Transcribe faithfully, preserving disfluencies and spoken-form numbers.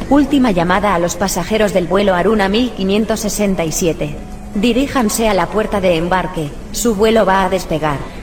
Última llamada a los pasajeros del vuelo Aruna mil quinientos sesenta y siete. Diríjanse a la puerta de embarque, su vuelo va a despegar.